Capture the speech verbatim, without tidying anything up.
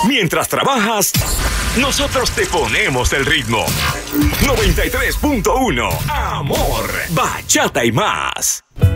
Mientras trabajas, nosotros te ponemos el ritmo. noventa y tres punto uno, Amor, Bachata y más.